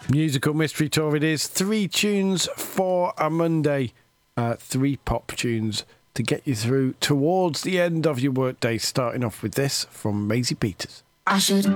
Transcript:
Musical Mystery Tour it is. 3 tunes for a Monday. 3 pop tunes to get you through towards the end of your workday. Starting off with this from Maisie Peters. I should